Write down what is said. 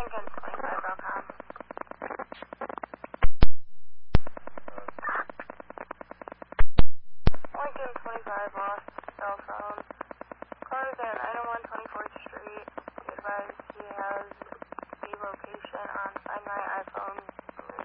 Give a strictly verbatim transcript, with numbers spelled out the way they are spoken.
Lincoln twenty-five dot com. Lincoln twenty-five lost cell phone. Car is at nine oh one twenty-fourth Street. Be advised he has the location on Find My iPhone.